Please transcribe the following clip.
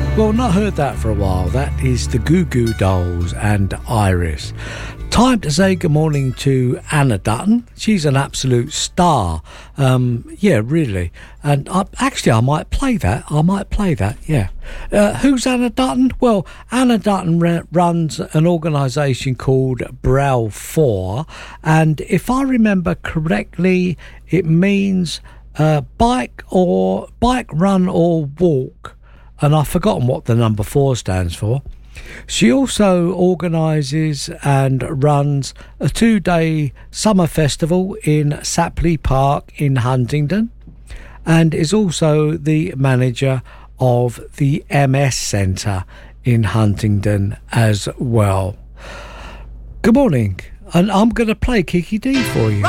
Well, not heard that for a while. That is the Goo Goo Dolls and Iris. Time to say good morning to Anna Dutton. She's an absolute star. Yeah, really. And actually, I might play that. Yeah. Who's Anna Dutton? Well, Anna Dutton runs an organisation called Braille 4. And if I remember correctly, it means bike, run or walk. And I've forgotten what the number 4 stands for. She also organises and runs a 2-day summer festival in Sapley Park in Huntingdon, and is also the manager of the MS Centre in Huntingdon as well. Good morning, and I'm going to play Kiki D for you.